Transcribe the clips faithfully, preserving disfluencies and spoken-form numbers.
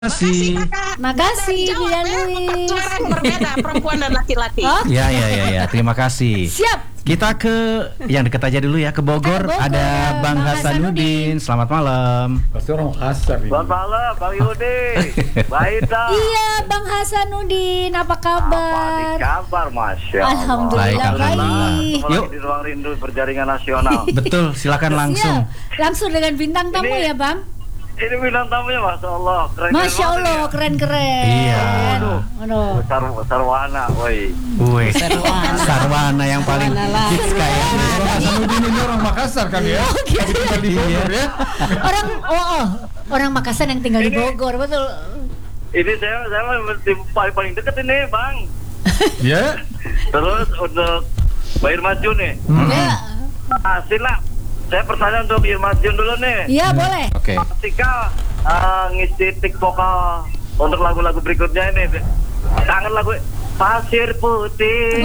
Makasih. Makasih, Bidan Luis. Berbeda perempuan dan laki-laki. Oh, Ya, ya, ya, ya. Terima kasih. siap. Kita ke yang dekat aja dulu ya, ke Bogor. Ke Bogor, Ada Bang, Bang Hasanuddin. Selamat malam. Pasti orang kasar ini. Selamat malam, Bang Yudi. Baik dah. Iya, Bang Hasanuddin, apa kabar? Apa kabar, Masya Allah. Alhamdulillah, Baik, alhamdulillah. baik. Yuk. Yuk. Di ruang rindu berjaringan nasional. Betul, silakan langsung. Siap. Langsung dengan bintang tamu Ini- ya, Bang? Ini bintang tamunya, Masya Allah. Keren Masya Allah, keren-keren. Iya. Aduh. Aduh. Sar sarwana, woi. Wih, Sarwana yang paling hits kayaknya. Bang Hasanuddin ini orang Makassar kan ya? Tapi tinggal di Bogor ya. Orang oh, oh, orang Makassar yang tinggal di Ini- Bogor, betul. Ini saya saya masih paling paling dekat ini, Bang. Ya. Terus untuk Mbak Irma Jun nih. Ya. Hasil lah. Saya pertanyaan untuk Irma Jun dulu nih. Iya, boleh. Oke. Ketika uh, ngisi tik vokal untuk lagu-lagu berikutnya ini, kangen lagu Pasir Putih.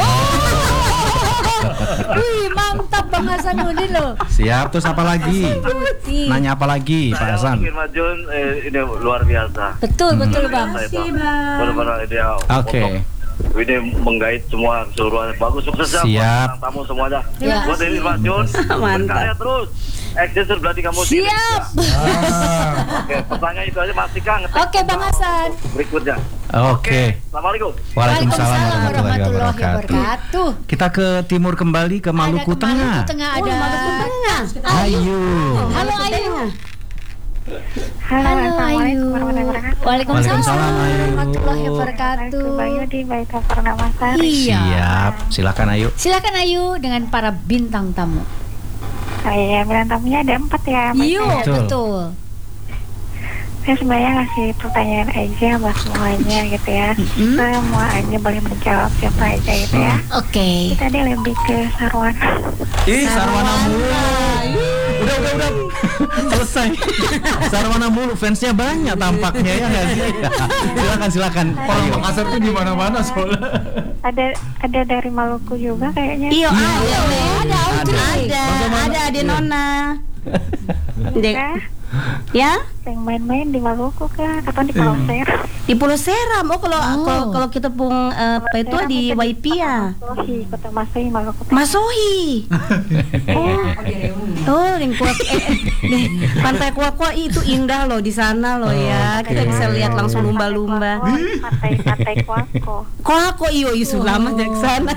Wih, mantap Bang Hasanuddin loh. Siap, terus apa lagi? Putih. Nanya apa lagi, Pak Saya Hasan? untuk Irma Jun eh, ini luar biasa. Betul, betul Bang. Benar-benar ideal. Oke. Ini menggait semua keseluruhan. Bagus, sukses ya Siap. buat tamu semuanya. Ya. Buat Irma Jun, berkarya terus. Eksis berarti kamu di Siap. Indonesia. Oke, pertanyaan itu aja masih kangen. Oke, Bang Hasan. Berikutnya. Oke. Assalamualaikum. Waalaikumsalam warahmatullahi warahmatullahi wabarakatuh. wabarakatuh. Kita ke timur kembali, ke Maluku Ada ke Tengah. Maluku Tengah ada. Ayu. Halo Ayu. Halo, Halo Assalamualaikum Ayu. warahmatullahi wabarakatuh. Waalaikumsalam Waalaikumsalam, Ayu. warahmatullahi wabarakatuh. Aku Bayu di Baita Purnamasari. Iya. Siap. Silakan Ayu. Silakan Ayu dengan para bintang tamu. Oh iya, bilang tamunya ada empat ya. Mbak Iya, saya. Betul. betul. Saya sebenarnya ngasih pertanyaan aja buat semuanya gitu ya. Mm-mm. Semua aja boleh menjawab siapa aja gitu ya. Oke. Kita dia lebih ke Sarwana. Ih, Sarwana mulu. Udah, udah, udah. Selesai. Sarwana mulu, fansnya banyak tampaknya ya nggak sih? Silakan, silakan. Orang Ayu. Makassar tuh di mana-mana soalnya. Ada ada dari Maluku juga kayaknya. Iya, Ada, ada, ada, Audrey. ada, ada, ada Nona. Dek, Kah? ya, Yang main-main di Maluku kah? Atau di Pulau Seram? di Pulau Seram. Oh, kalau Oh. kalau kalau kita pung eh, apa itu Seram di itu Y P ya. Masohi, Kota Masohi, Maluku Tengah. Masohi. Oh, oh, yang kuat, eh, eh, nih, Pantai Kuakwa itu indah loh di sana loh ya. Kita bisa lihat langsung lumba-lumba. Pantai-pantai Kuako. Kuako iyo isu lama dari sana.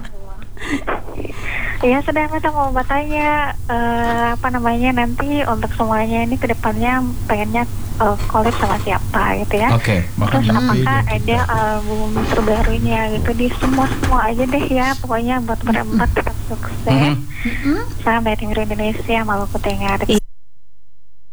Iya, sedang kita mau bertanya eh, apa namanya nanti untuk semuanya ini kedepannya pengennya eh, collab sama siapa gitu ya. Oke. Terus apakah ada album terbarunya gitu di semua semua aja deh ya, pokoknya buat berempat tetap sukses. Mhm. Mm-mm. Sampai timur Indonesia, Maluku Tengah.